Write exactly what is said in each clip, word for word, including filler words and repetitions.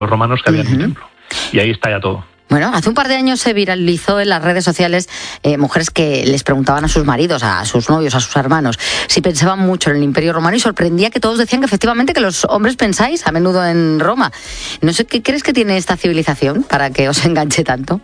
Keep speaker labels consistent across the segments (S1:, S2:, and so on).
S1: romanos que había en un templo. Y ahí está ya todo.
S2: Bueno, hace un par de años se viralizó en las redes sociales eh, mujeres que les preguntaban a sus maridos, a sus novios, a sus hermanos, si pensaban mucho en el Imperio Romano, y sorprendía que todos decían que efectivamente que los hombres pensáis a menudo en Roma. No sé, ¿qué crees que tiene esta civilización para que os enganche tanto?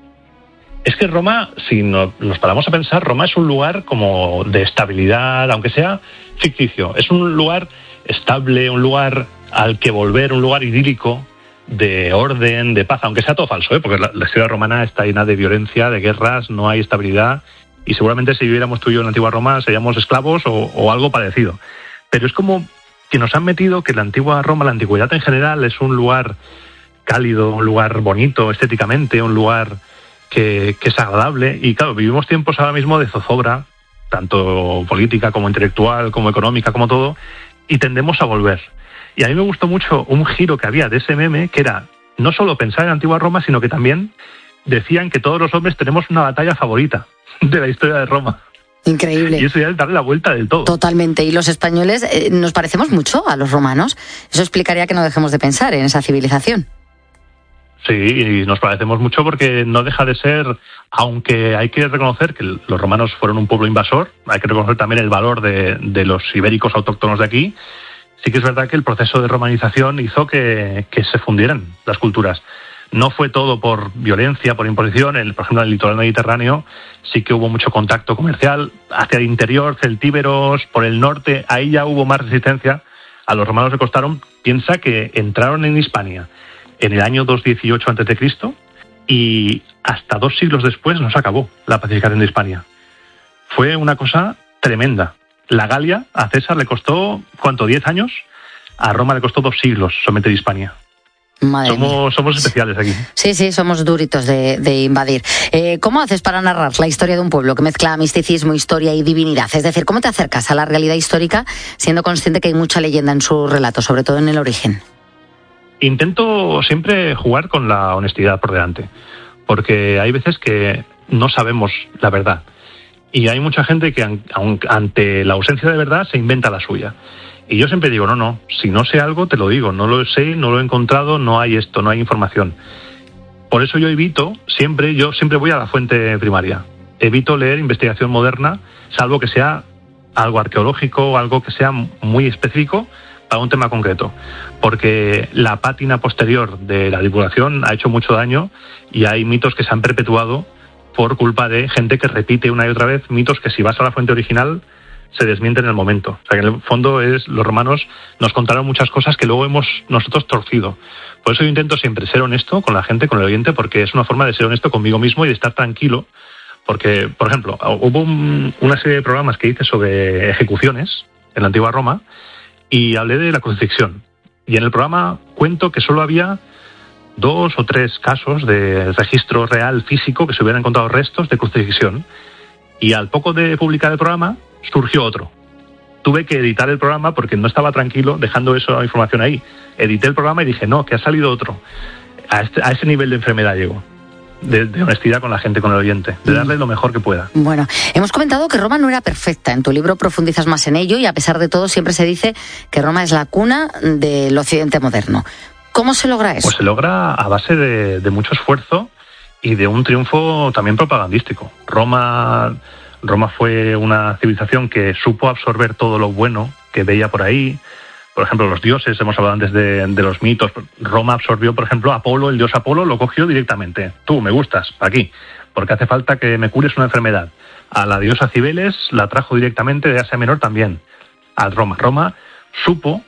S1: Es que Roma, si nos paramos a pensar, Roma es un lugar como de estabilidad, aunque sea ficticio. Es un lugar estable, un lugar al que volver, un lugar idílico, de orden, de paz, aunque sea todo falso, ¿eh? Porque la, la historia romana está llena de violencia, de guerras, no hay estabilidad, y seguramente si viviéramos tú y yo en la antigua Roma seríamos esclavos o, o algo parecido. Pero es como que nos han metido que la antigua Roma, la antigüedad en general, es un lugar cálido, un lugar bonito estéticamente, un lugar que, que es agradable, y claro, vivimos tiempos ahora mismo de zozobra, tanto política como intelectual, como económica, como todo, y tendemos a volver. Y a mí me gustó mucho un giro que había de ese meme, que era no solo pensar en la antigua Roma, sino que también decían que todos los hombres tenemos una batalla favorita de la historia de Roma.
S2: Increíble.
S1: Y eso ya es darle la vuelta del todo.
S2: Totalmente. Y los españoles eh, nos parecemos mucho a los romanos. Eso explicaría que no dejemos de pensar en esa civilización.
S1: Sí, y nos parecemos mucho porque no deja de ser, aunque hay que reconocer que los romanos fueron un pueblo invasor, hay que reconocer también el valor de, de los ibéricos autóctonos de aquí. Sí que es verdad que el proceso de romanización hizo que, que se fundieran las culturas. No fue todo por violencia, por imposición. El, por ejemplo, en el litoral mediterráneo sí que hubo mucho contacto comercial. Hacia el interior, celtíberos, por el norte, ahí ya hubo más resistencia. A los romanos le costaron. Piensa que entraron en Hispania en el año doscientos dieciocho antes de Cristo y hasta dos siglos después no se acabó la pacificación de Hispania. Fue una cosa tremenda. La Galia a César le costó, ¿cuánto? ¿diez años? A Roma le costó dos siglos someter Hispania.
S2: Madre
S1: somos,
S2: mía.
S1: somos especiales aquí.
S2: Sí, sí, somos duritos de, de invadir. Eh, ¿Cómo haces para narrar la historia de un pueblo que mezcla misticismo, historia y divinidad? Es decir, ¿cómo te acercas a la realidad histórica siendo consciente que hay mucha leyenda en su relato, sobre todo en el origen?
S1: Intento siempre jugar con la honestidad por delante, porque hay veces que no sabemos la verdad. Y hay mucha gente que ante la ausencia de verdad se inventa la suya. Y yo siempre digo, no, no, si no sé algo te lo digo, no lo sé, no lo he encontrado, no hay esto, no hay información. Por eso yo evito, siempre, yo siempre voy a la fuente primaria. Evito leer investigación moderna, salvo que sea algo arqueológico o algo que sea muy específico para un tema concreto. Porque la pátina posterior de la divulgación ha hecho mucho daño y hay mitos que se han perpetuado por culpa de gente que repite una y otra vez mitos que si vas a la fuente original se desmienten en el momento. O sea que en el fondo es los romanos nos contaron muchas cosas que luego hemos nosotros torcido. Por eso yo intento siempre ser honesto con la gente, con el oyente, porque es una forma de ser honesto conmigo mismo y de estar tranquilo. Porque, por ejemplo, hubo un, una serie de programas que hice sobre ejecuciones en la antigua Roma y hablé de la crucifixión. Y en el programa cuento que solo había dos o tres casos de registro real físico que se hubieran encontrado restos de crucifixión. Y al poco de publicar el programa, surgió otro. Tuve que editar el programa porque no estaba tranquilo dejando esa información ahí. Edité el programa y dije, no, que ha salido otro. A, este, a ese nivel de enfermedad llego. De, de honestidad con la gente, con el oyente, de darle lo mejor que pueda.
S2: Bueno, hemos comentado que Roma no era perfecta. En tu libro profundizas más en ello y a pesar de todo siempre se dice que Roma es la cuna del occidente moderno. ¿Cómo se logra eso?
S1: Pues se logra a base de, de mucho esfuerzo y de un triunfo también propagandístico. Roma, Roma fue una civilización que supo absorber todo lo bueno que veía por ahí. Por ejemplo, los dioses, hemos hablado antes de, de los mitos. Roma absorbió, por ejemplo, Apolo, el dios Apolo, lo cogió directamente. Tú, me gustas, aquí, porque hace falta que me cures una enfermedad. A la diosa Cibeles la trajo directamente de Asia Menor también, a Roma. Roma supo,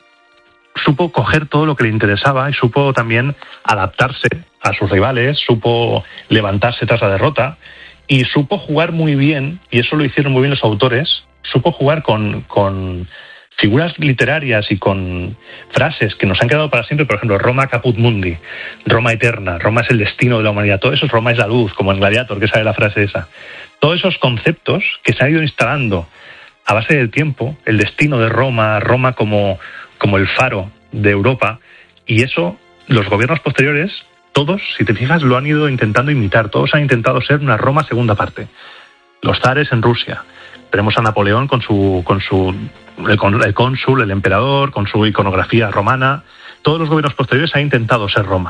S1: supo coger todo lo que le interesaba y supo también adaptarse a sus rivales, supo levantarse tras la derrota y supo jugar muy bien, y eso lo hicieron muy bien los autores, supo jugar con... con figuras literarias y con frases que nos han quedado para siempre, por ejemplo, Roma caput mundi, Roma eterna, Roma es el destino de la humanidad, todo eso es Roma es la luz, como en Gladiator, que sabe la frase esa. Todos esos conceptos que se han ido instalando a base del tiempo, el destino de Roma, Roma como, como el faro de Europa, y eso los gobiernos posteriores, todos, si te fijas, lo han ido intentando imitar, todos han intentado ser una Roma segunda parte. Los zares en Rusia, tenemos a Napoleón con su... con su el cónsul, el emperador, con su iconografía romana. todos los gobiernos posteriores han intentado ser Roma.